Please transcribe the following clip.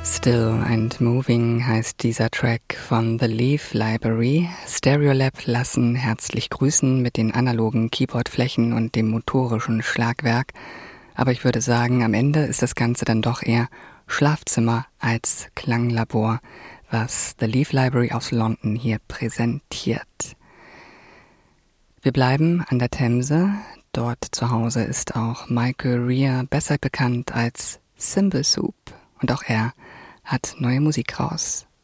Still and Moving heißt dieser Track von The Leaf Library. Stereolab lassen herzlich grüßen mit den analogen Keyboardflächen und dem motorischen Schlagwerk. Aber ich würde sagen, am Ende ist das Ganze dann doch eher Schlafzimmer als Klanglabor, was The Leaf Library aus London hier präsentiert. Wir bleiben an der Themse. Dort zu Hause ist auch Michael Rea, besser bekannt als Cymbal Soup. Und auch er hat neue Musik raus.